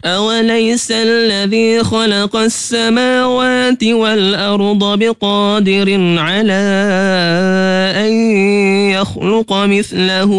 أوليس الذي خلق السماوات والأرض بقادر على أن يخلق مثله